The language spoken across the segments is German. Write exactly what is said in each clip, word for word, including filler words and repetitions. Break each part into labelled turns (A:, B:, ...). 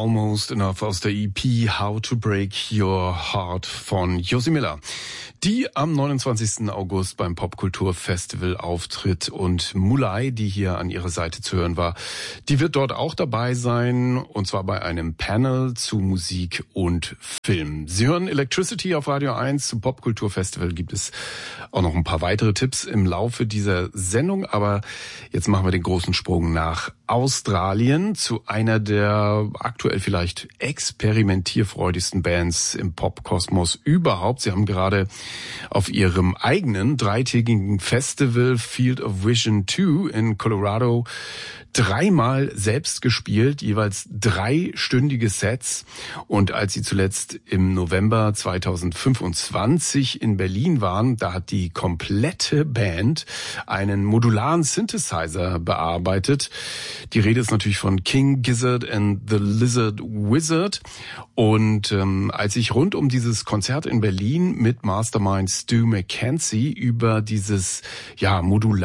A: Almost Enough aus der E P How to Break Your Heart von Josie Miller, die am neunundzwanzigsten August beim Popkulturfestival auftritt, und Mulai, die hier an ihrer Seite zu hören war, die wird dort auch dabei sein, und zwar bei einem Panel zu Musik und Film. Sie hören Electricity auf Radio eins. Zum Popkulturfestival gibt es auch noch ein paar weitere Tipps im Laufe dieser Sendung, aber jetzt machen wir den großen Sprung nach Australien zu einer der aktuell vielleicht experimentierfreudigsten Bands im Popkosmos überhaupt. Sie haben gerade auf ihrem eigenen dreitägigen Festival Field of Vision zwei in Colorado dreimal selbst gespielt, jeweils dreistündige Sets. Und als sie zuletzt im November zweitausendfünfundzwanzig in Berlin waren, da hat die komplette Band einen modularen Synthesizer bearbeitet. Die Rede ist natürlich von King Gizzard and the Lizard Wizard. Und ähm, als ich rund um dieses Konzert in Berlin mit Mastermind Stu McKenzie über dieses ja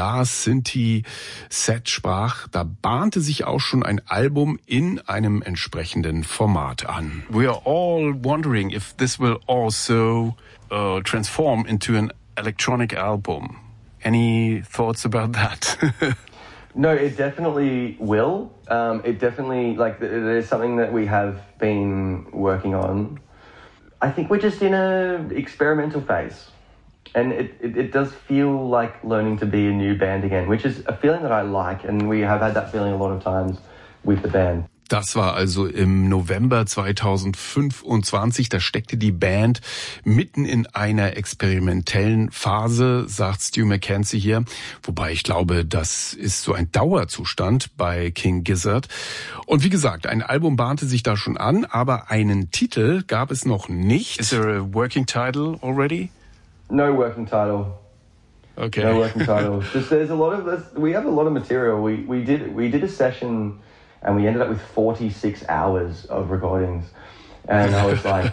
A: Modular-Synthi-Set sprach, da bahnte sich auch schon ein Album in einem entsprechenden Format an. We are all wondering if this will also uh, transform into an electronic album. Any thoughts about that?
B: No, it definitely will. Um, it definitely, like, there's something that we have been working on. I think we're just in a experimental phase. And it, it, it does feel like learning to be a new band again, which is a feeling that I like. And we have had that feeling a lot of times with the band.
A: Das war also im November zweitausendfünfundzwanzig. Da steckte die Band mitten in einer experimentellen Phase, sagt Stu McKenzie hier. Wobei ich glaube, das ist so ein Dauerzustand bei King Gizzard. Und wie gesagt, ein Album bahnte sich da schon an, aber einen Titel gab es noch nicht. Is there a working title already?
B: No working title.
A: Okay.
B: No working title. Just there's a lot of this. We have a lot of material. We we did we did a session, and we ended up with forty-six hours of recordings, and I was like,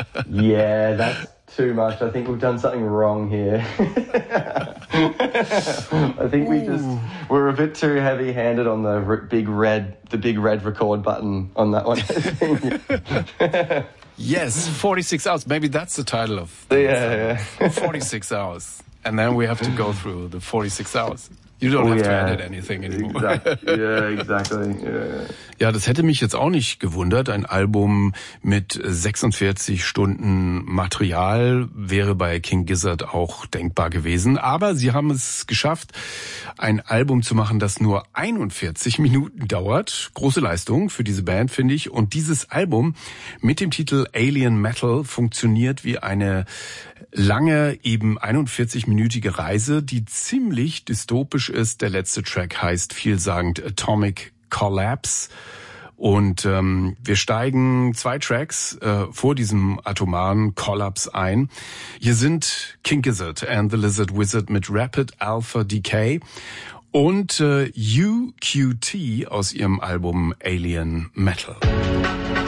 B: yeah, that's too much. I think we've done something wrong here. I think we just we're a bit too heavy-handed on the r- big red the big red record button on that one.
A: Yes, forty-six hours. Maybe that's the title of
B: yeah, yeah.
A: forty-six hours. And then we have to go through the forty-six hours. You don't
B: oh,
A: have
B: yeah.
A: to edit anything anymore.
B: Exactly. Yeah, exactly. Yeah.
A: Ja, das hätte mich jetzt auch nicht gewundert. Ein Album mit sechsundvierzig Stunden Material wäre bei King Gizzard auch denkbar gewesen. Aber sie haben es geschafft, ein Album zu machen, das nur einundvierzig Minuten dauert. Große Leistung für diese Band, finde ich. Und dieses Album mit dem Titel Alien Metal funktioniert wie eine lange, eben einundvierzig-minütige Reise, die ziemlich dystopisch ist. Der letzte Track heißt vielsagend Atomic Collapse. Und ähm, wir steigen zwei Tracks äh, vor diesem atomaren Kollaps ein. Hier sind King Gizzard and the Lizard Wizard mit Rapid Alpha Decay und äh, U Q T aus ihrem Album Alien Metal.